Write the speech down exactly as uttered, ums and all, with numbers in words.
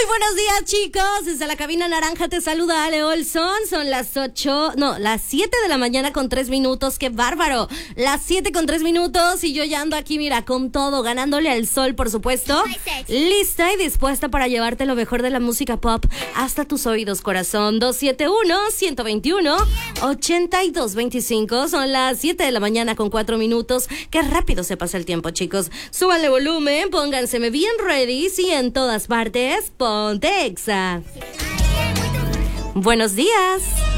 Muy buenos días, chicos. Desde la cabina naranja te saluda Ale Olson. Son las ocho, no, las siete de la mañana con tres minutos. ¡Qué bárbaro! Las siete con tres minutos y yo ya ando aquí, mira, con todo, ganándole al sol, por supuesto. Lista y dispuesta para llevarte lo mejor de la música pop hasta tus oídos, corazón. dos siete uno, uno dos uno, ocho dos dos cinco. Son las siete de la mañana con cuatro minutos. ¡Qué rápido se pasa el tiempo, chicos! Súbanle volumen, pónganseme bien ready y en todas partes, ponte Exa. Buenos días.